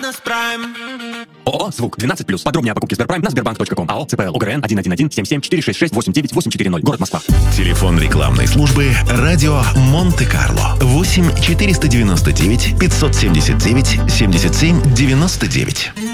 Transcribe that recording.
нас Прайм. ООО «Звук» 12+. Подробнее о покупке Сберпрайм на sberbank.com. АО ЦПЛ УГРН 111-77-466-89840. Город Москва. Телефон рекламной службы «Радио Монте-Карло». 8 499 579 77 99.